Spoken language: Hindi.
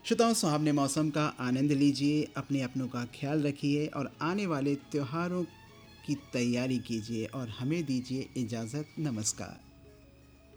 श्रोताओं, सुहावने मौसम का आनंद लीजिए, अपने अपनों का ख्याल रखिए और आने वाले त्योहारों की तैयारी कीजिए और हमें दीजिए इजाज़त। नमस्कार।